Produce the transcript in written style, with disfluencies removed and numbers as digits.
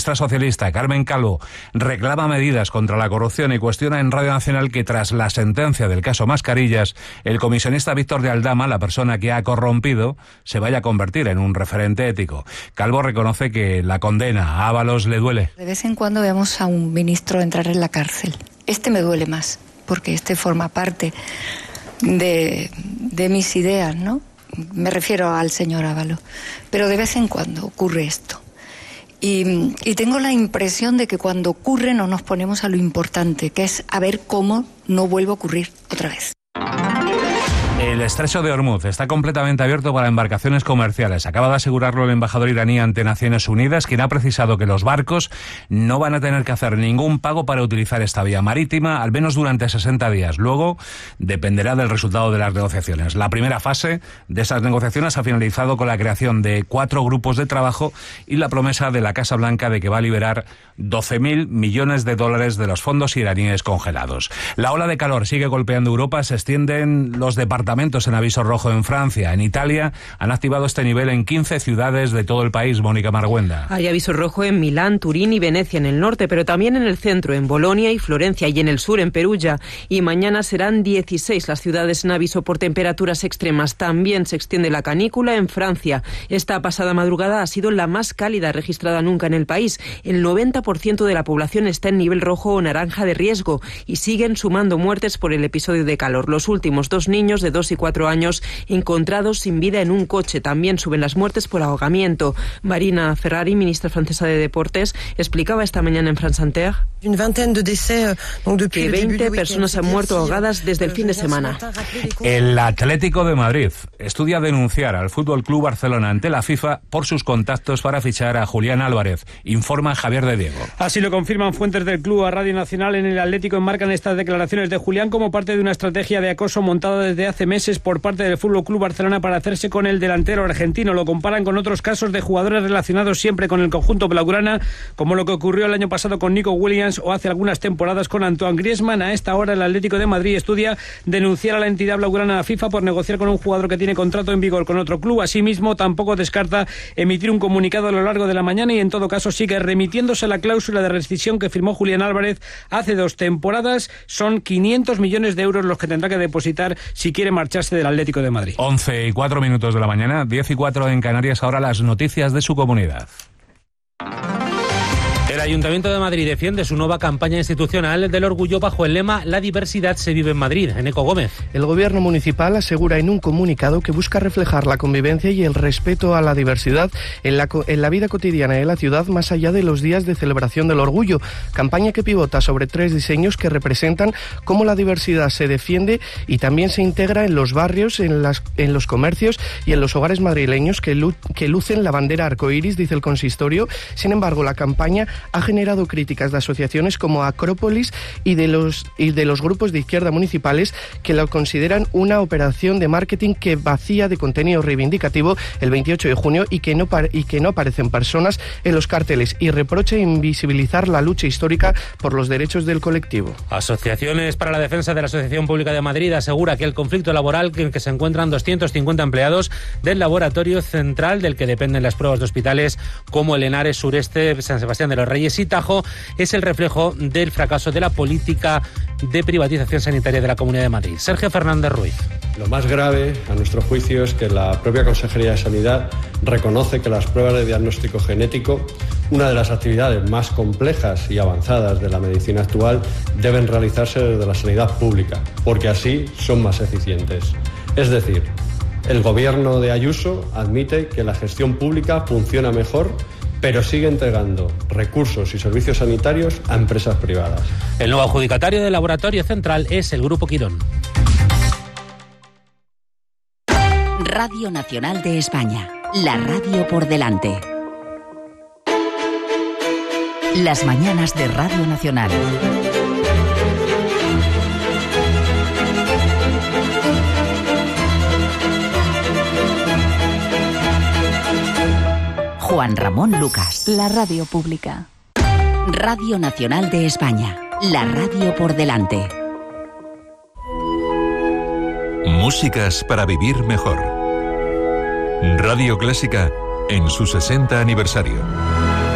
ministra socialista Carmen Calvo reclama medidas contra la corrupción y cuestiona en Radio Nacional que tras la sentencia del caso Mascarillas, el comisionista Víctor de Aldama, la persona que ha corrompido, se vaya a convertir en un referente ético. Calvo reconoce que la condena a Ábalos le duele. De vez en cuando vemos a un ministro entrar en la cárcel. Este me duele más, porque este forma parte de mis ideas, ¿no? Me refiero al señor Ábalos. Pero de vez en cuando ocurre esto. Y tengo la impresión de que cuando ocurre no nos ponemos a lo importante, que es a ver cómo no vuelve a ocurrir otra vez. El estrecho de Hormuz está completamente abierto para embarcaciones comerciales. Acaba de asegurarlo el embajador iraní ante Naciones Unidas, quien ha precisado que los barcos no van a tener que hacer ningún pago para utilizar esta vía marítima, al menos durante 60 días. Luego dependerá del resultado de las negociaciones. La primera fase de esas negociaciones ha finalizado con la creación de 4 grupos de trabajo y la promesa de la Casa Blanca de que va a liberar 12.000 millones de dólares de los fondos iraníes congelados. La ola de calor sigue golpeando Europa, se extienden los departamentos en aviso rojo en Francia. En Italia han activado este nivel en 15 ciudades de todo el país. Mónica Marguenda. Hay aviso rojo en Milán, Turín y Venecia en el norte, pero también en el centro, en Bolonia y Florencia, y en el sur, en Perugia. Y mañana serán 16 las ciudades en aviso por temperaturas extremas. También se extiende la canícula en Francia. Esta pasada madrugada ha sido la más cálida registrada nunca en el país. El 90% de la población está en nivel rojo o naranja de riesgo y siguen sumando muertes por el episodio de calor. Los últimos 2 niños de 2 y 4 años encontrados sin vida en un coche. También suben las muertes por ahogamiento. Marina Ferrari, ministra francesa de Deportes, explicaba esta mañana en France Inter que 20 personas han muerto ahogadas desde el fin de semana. El Atlético de Madrid estudia denunciar al Fútbol Club Barcelona ante la FIFA por sus contactos para fichar a Julián Álvarez, informa Javier de Diego. Así lo confirman fuentes del club a Radio Nacional. En el Atlético enmarcan estas declaraciones de Julián como parte de una estrategia de acoso montada desde hace meses por parte del Fútbol Club Barcelona para hacerse con el delantero argentino. Lo comparan con otros casos de jugadores relacionados siempre con el conjunto blaugrana, como lo que ocurrió el año pasado con Nico Williams o hace algunas temporadas con Antoine Griezmann. A esta hora el Atlético de Madrid estudia denunciar a la entidad blaugrana a FIFA por negociar con un jugador que tiene contrato en vigor con otro club. Asimismo, tampoco descarta emitir un comunicado a lo largo de la mañana y en todo caso sigue remitiéndose a la cláusula de rescisión que firmó Julián Álvarez hace 2 temporadas. Son 500 millones de euros los que tendrá que depositar si quiere marcharse del Atlético de Madrid. 11:04 de la mañana, 10:04 en Canarias. Ahora las noticias de su comunidad. El Ayuntamiento de Madrid defiende su nueva campaña institucional del orgullo bajo el lema "La diversidad se vive en Madrid". Eneco Gómez. El gobierno municipal asegura en un comunicado que busca reflejar la convivencia y el respeto a la diversidad en la vida cotidiana de la ciudad más allá de los días de celebración del orgullo. Campaña que pivota sobre 3 diseños que representan cómo la diversidad se defiende y también se integra en los barrios, en los comercios y en los hogares madrileños que lucen la bandera arcoíris, dice el consistorio. Sin embargo, la campaña ha generado críticas de asociaciones como Acrópolis y de los grupos de izquierda municipales que lo consideran una operación de marketing que vacía de contenido reivindicativo el 28 de junio y que no aparecen personas en los carteles, y reprocha invisibilizar la lucha histórica por los derechos del colectivo. Asociaciones para la Defensa de la Asociación Pública de Madrid asegura que el conflicto laboral en el que se encuentran 250 empleados del Laboratorio Central, del que dependen las pruebas de hospitales como el Henares Sureste, San Sebastián de los Reyes y Tajo, es el reflejo del fracaso de la política de privatización sanitaria de la Comunidad de Madrid. Sergio Fernández Ruiz. Lo más grave, a nuestro juicio, es que la propia Consejería de Sanidad reconoce que las pruebas de diagnóstico genético, una de las actividades más complejas y avanzadas de la medicina actual, deben realizarse desde la sanidad pública, porque así son más eficientes. Es decir, el gobierno de Ayuso admite que la gestión pública funciona mejor, pero sigue entregando recursos y servicios sanitarios a empresas privadas. El nuevo adjudicatario del Laboratorio Central es el Grupo Quirón. Radio Nacional de España, la radio por delante. Las mañanas de Radio Nacional. Juan Ramón Lucas. La radio pública. Radio Nacional de España, la radio por delante. Músicas para vivir mejor. Radio Clásica en su 60 aniversario.